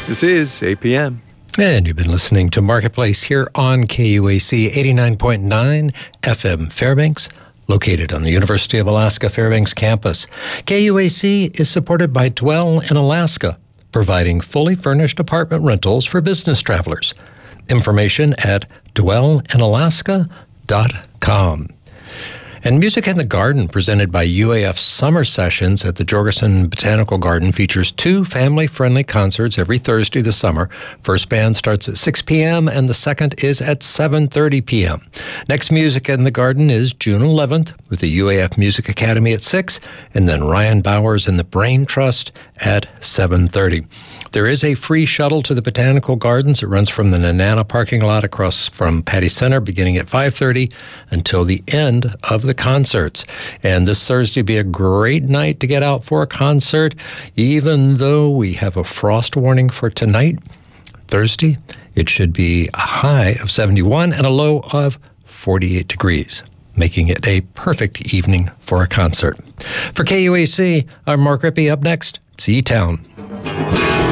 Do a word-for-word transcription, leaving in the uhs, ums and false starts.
This is A P M. And you've been listening to Marketplace here on K U A C eighty-nine point nine F M Fairbanks, located on the University of Alaska Fairbanks campus. K U A C is supported by Dwell in Alaska, providing fully furnished apartment rentals for business travelers. Information at dwell in alaska dot com. And Music in the Garden, presented by U A F Summer Sessions at the Jorgensen Botanical Garden, features two family-friendly concerts every Thursday this summer. First band starts at six p.m. and the second is at seven thirty p.m. Next Music in the Garden is June eleventh with the U A F Music Academy at six, and then Ryan Bowers and the Brain Trust at seven thirty. There is a free shuttle to the Botanical Gardens. It runs from the Nanana parking lot across from Patty Center beginning at five thirty until the end of the concerts. And this Thursday will be a great night to get out for a concert, even though we have a frost warning for tonight. Thursday, it should be a high of seventy-one and a low of forty-eight degrees, making it a perfect evening for a concert. For K U A C, I'm Mark Rippey. Up next, C-Town.